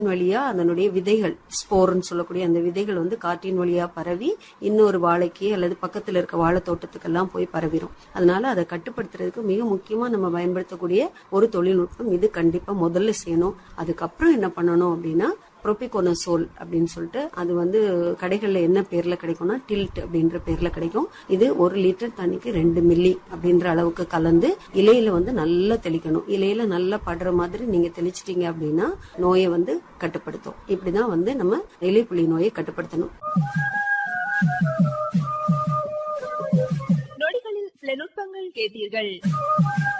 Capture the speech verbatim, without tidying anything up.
வழியா அதனுடைய விதைகள் ஸ்போர்ன்னு சொல்லக்கூடிய அந்த விதைகள் வந்து காற்றின் வழியா பரவி இன்னொரு வாழைக்கு அல்லது பக்கத்துல இருக்க வாழை தோட்டத்துக்கெல்லாம் போய் பரவிடும். அதனால அதை கட்டுப்படுத்துறதுக்கு மிக முக்கியமா நம்ம பயன்படுத்தக்கூடிய ஒரு தொழில்நுட்பம் இது. கண்டிப்பா முதல்ல செய்யணும். அதுக்கப்புறம் என்ன பண்ணணும் அப்படின்னா புரோபிகோனசோல் அப்படின்னு சொல்லிட்டு அது வந்து கடைகள்ல என்ன பேர்ல கிடைக்கும்னா டில்ட் அப்படின்ற பேர்ல கிடைக்கும். இது ஒரு லிட்டர் தண்ணிக்கு ரெண்டு மில்லி அப்படின்ற அளவுக்கு கலந்து இலையில வந்து நல்லா தெளிக்கணும். இலையில நல்லா படுற மாதிரி நீங்க தெளிச்சிட்டீங்க அப்படின்னா நோயை வந்து கட்டுப்படுத்தும். இப்படிதான் வந்து நம்ம இலைப்புள்ளி நோயை கட்டுப்படுத்தணும். நொடிகளில் சில நுட்பங்கள் கேட்டீர்கள்.